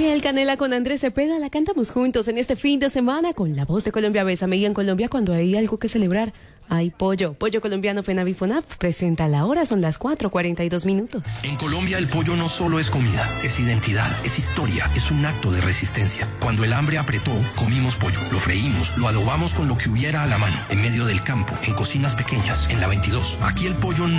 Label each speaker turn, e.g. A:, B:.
A: Miel Canela con Andrés Cepeda la cantamos juntos en este fin de semana con La Voz de Colombia. Bésame. Y en Colombia, cuando hay algo que celebrar, hay pollo. Pollo colombiano FENAVIFONAF presenta la hora, son las 4:42.
B: En Colombia el pollo no solo es comida, es identidad, es historia, es un acto de resistencia. Cuando el hambre apretó, comimos pollo, lo freímos, lo adobamos con lo que hubiera a la mano, en medio del campo, en cocinas pequeñas, en la 22. Aquí el pollo no